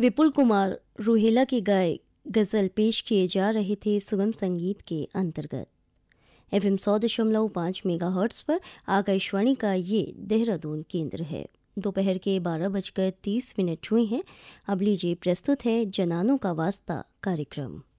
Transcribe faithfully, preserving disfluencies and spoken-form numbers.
विपुल कुमार रूहेला की गाय गज़ल पेश किए जा रहे थे सुगम संगीत के अंतर्गत। एफ एम सौ दशमलव पाँच मेगा हर्ट्स पर आकाशवाणी का ये देहरादून केंद्र है। दोपहर के बारह बजकर तीस मिनट हुए हैं। अब लीजिए प्रस्तुत है जनानों का वास्ता कार्यक्रम।